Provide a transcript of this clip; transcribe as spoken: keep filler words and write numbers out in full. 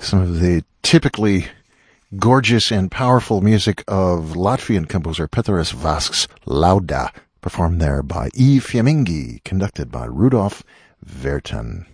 some of the typically gorgeous and powerful music of Latvian composer Pēteris Vasks Lauda, performed there by E. Fiamingi, conducted by Rudolf Verton.